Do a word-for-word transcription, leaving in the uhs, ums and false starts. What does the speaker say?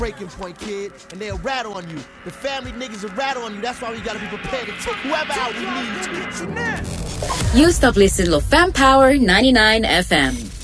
breaking point, kid, and they'll rattle on you. The family niggas will rattle on you. That's why we gotta be prepared to take whoever out we need to. You stop listening to Fan Power ninety-nine F M.